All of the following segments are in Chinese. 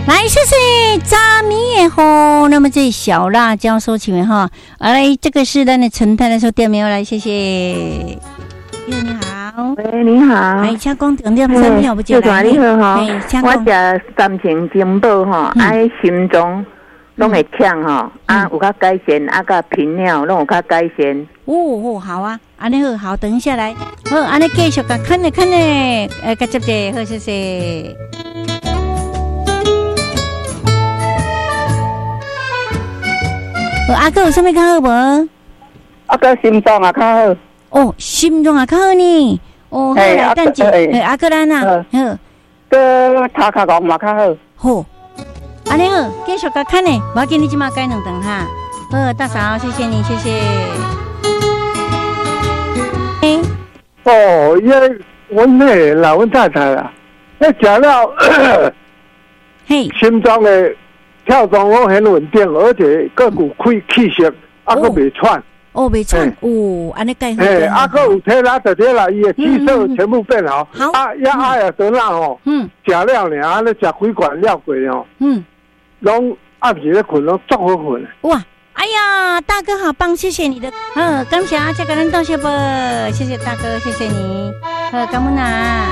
来，谢谢炸米也好。那么这小辣椒收起来哈，来，这个是咱的陈太太说店名来，谢谢。你好， 喂，你好， 哎，请讲重点产品，不接来。 你好哈，我食 3层金宝哈，心脏拢会呛哈，有较改善，甲频尿拢有较改善。 哦，好啊，安尼好，等一下来，好，安尼继续甲看咧，甲接者，好，谢谢。阿哥有啥物较好无？ 阿哥心脏也较好。 哦，心脏也较好呢。哦，好来，等者，阿哥咱啊，好。 个头壳讲嘛较好。 好，安尼好，继续甲看呢。无要紧，你即马改2顿哈。好，大嫂，谢谢你，谢谢。 哦，阮那老阮太太啦，那食了， 嘿， 心脏的跳动拢很稳定，而且个有气息，个袂喘。 哦，袂喘，哦，安尼介好。 个有体力就对啦，伊的气色全部变好。 好， 也得那吼，食了呢，安尼食几罐了过哦，拢暗时咧困，拢足好困。 哇！哎呀，大哥好棒，谢谢你的，感谢阿姐跟咱道谢啵，谢谢大哥，谢谢你，感恩啊。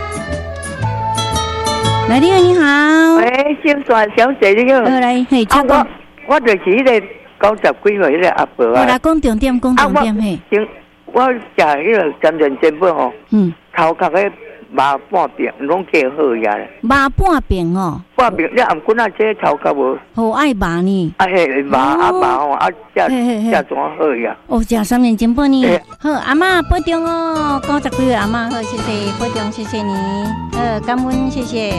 来，你好，你好。 喂，心酸小姐你好。 来，嘿，请讲。 我就是迄个90几岁迄个阿伯啊。 我来讲重点，嘿。 我食迄个3层金宝吼，头壳个麻半边拢计好呀咧。 麻半边哦。 半边，你按棍啊，这头壳无。 好爱麻呢。 嘿，麻吼，食怎好呀？ 哦，食3层金宝呢。好，阿嬷保重哦，90几岁阿嬷好，谢谢保重，谢谢你，感恩，谢谢。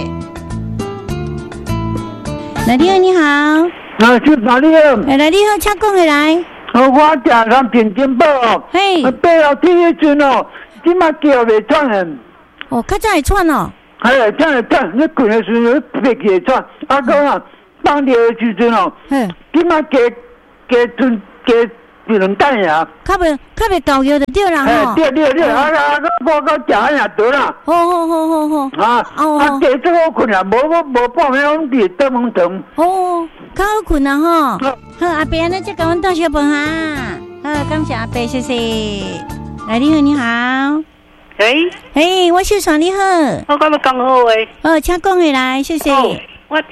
来，你好，你好。 是哪里啊？ 来，你好，请讲起来。 我食3层金宝哦， 嘿， 爬楼梯迄阵哦，即马叫袂喘很。 哦，较早会喘哦。 哎，喘，你困的时候爬起会喘，放尿的时阵哦，即马加2等呀。较袂够药就对啦吼。对，我到食也得啦。 好。 加足好困啊，无半暝拢伫倒门床。 哦，较好困啊吼。好，阿伯安尼再甲阮道谢饭哈。好，感谢阿伯，谢谢。来，你好，你好。嘿，我秀爽你好。 我今日讲好诶。 请讲起来，谢谢。 我食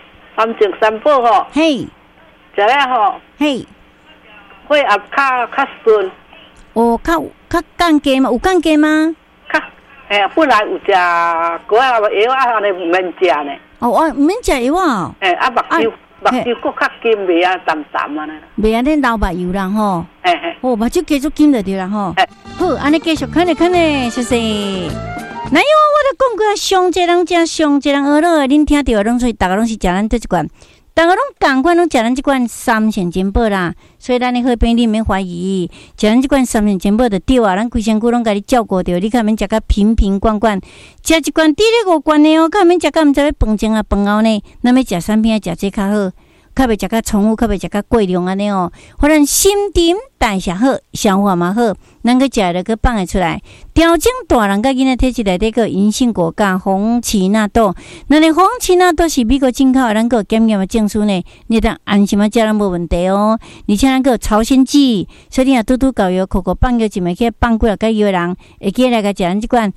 3层三宝吼。 嘿。 食了吼。 嘿。 血压较顺。 哦，较降低吗？有降低吗？ 本来有食果啊药安尼唔免食呢。 哦，我唔免食药啊。 目睭佫较金，袂淡安尼。 袂安尼流目油啦吼。哦，目睭继续金就对啦吼。好，安尼继续看咧，谢谢。哪有我都讲过，上济人食，上济人学了，恁听到拢所以大家拢是食咱这一罐。大家拢同款，拢食咱这罐3层金宝啦，所以咱的好朋友你免怀疑，食咱这罐3层金宝就对啊，咱规身躯拢甲你照顾着，你较免食甲瓶罐罐，食一罐滴咧5罐的哦，较免食甲毋知要饭前啊饭后呢，咱要食产品食这较好，较袂食甲重复，较袂食甲过量安尼哦，互咱心沉代谢好，消化嘛好，咱个食了个放会出来。调整大人甲囡仔体质内底个银杏果加红奇纳豆，咱的红奇纳豆是美国进口的，咱个检验的证书呢，你当安心啊食咱无问题哦。而且咱个朝鲜剂，所以你若拄拄搞药，口放药，就袂去放几啊个药人，会记来个食咱这罐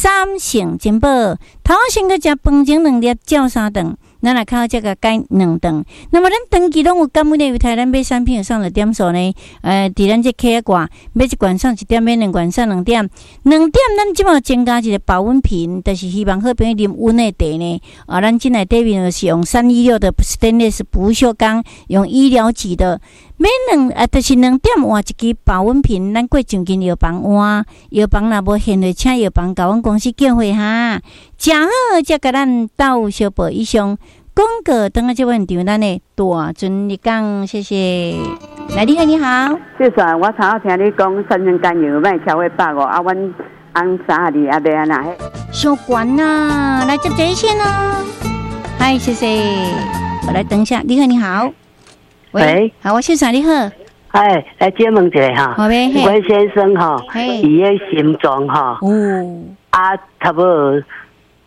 3层金宝，头先个食饭前2粒，照3顿。咱来靠这个改2顿，那么咱长期拢有感恩的犹太咱买产品上了点数呢？伫咱这客挂买一罐上1点，买2罐上2点，2点咱即马增加一个保温瓶，就是希望好朋友啉温的茶呢。咱进来底面是用316的 stainless 不锈钢，用医疗级的。买就是2点换一支保温瓶，咱过上间药房换，药房若无现货，请药房甲阮公司叫回哈，食好才甲咱斗小报以上。广告等下这问题，咱的大尊你讲，谢谢。来，你好，你好。 谢谢，我常常听你讲3层甘油卖超过150啊，阮红32啊，袂安那嘿。 小关呐，来接这线哦。嗨，谢谢。我来等一下，你好，你好。喂，好，我先生你好。 哎，来解问一下哈。 好呗。 阮先生哈，伊个心脏哈，差不多，伊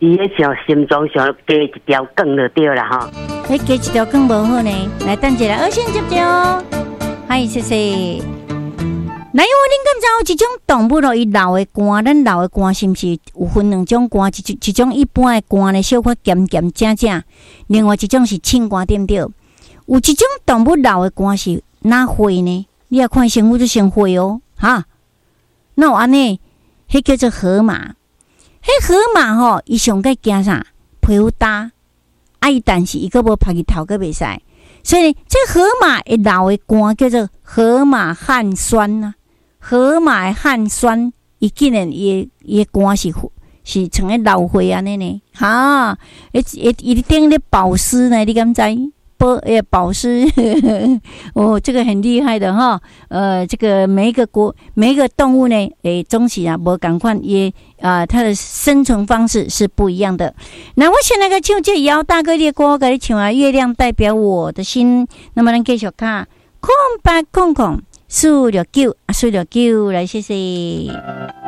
伊迄像心脏上加一条管就对啦吼。 加一条管无好呢，来等一下，先接着。嗨，谢谢。来，恁敢知有一种动物咯？伊老的肝，咱老的肝是毋是有分两种肝？一种一般的肝呢，小可咸咸正正；另外一种是清肝，对不对？有一种动物老的肝是哪血呢？你要看生物就先血哦，哈。那有安尼，迄叫做河马。迄河马吼，伊上该惊啥？皮肤焦，但是伊个无晒日头个袂使。所以这河马会老的肝叫做河马汗酸啊。河马的汗酸，伊竟然伊的肝是像个老血安尼呢，哈！伊顶咧保湿呢，你敢知？保湿哦，这个很厉害的哈。这个每一个动物呢，总是啊无同款，它的生存方式是不一样的。那我先来个唱这姚大哥的歌，给你唱啊，《月亮代表我的心》。那么咱继续看，空白空空。469，469，来谢谢。